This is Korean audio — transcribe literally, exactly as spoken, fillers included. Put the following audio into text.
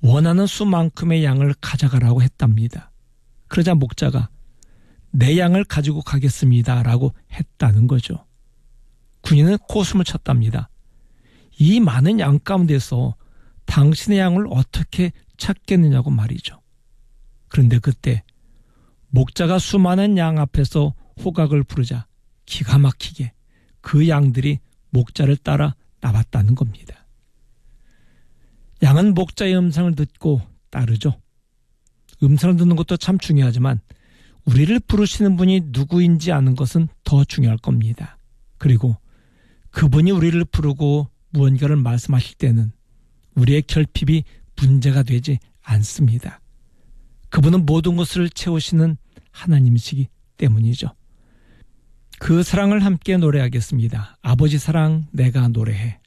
원하는 수만큼의 양을 가져가라고 했답니다. 그러자 목자가 내 양을 가지고 가겠습니다 라고 했다는 거죠. 군인은 코숨을 쳤답니다. 이 많은 양 가운데서 당신의 양을 어떻게 찾겠느냐고 말이죠. 그런데 그때 목자가 수많은 양 앞에서 호각을 부르자 기가 막히게 그 양들이 목자를 따라 나왔다는 겁니다. 양은 목자의 음성을 듣고 따르죠. 음성을 듣는 것도 참 중요하지만 우리를 부르시는 분이 누구인지 아는 것은 더 중요할 겁니다. 그리고 그분이 우리를 부르고 무언가를 말씀하실 때는 우리의 결핍이 문제가 되지 않습니다. 그분은 모든 것을 채우시는 하나님이시기 때문이죠. 그 사랑을 함께 노래하겠습니다. 아버지 사랑 내가 노래해.